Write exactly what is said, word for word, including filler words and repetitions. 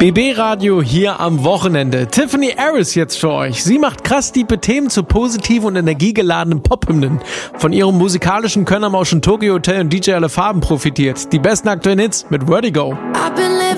B B-Radio hier am Wochenende. Tiffany Harris jetzt für euch. Sie macht krass tiefe Themen zu positiven und energiegeladenen Pop-Hymnen. Von ihrem musikalischen Können haben auch schon Tokyo Hotel und D J Alle Farben profitiert. Die besten aktuellen Hits mit Vertigo.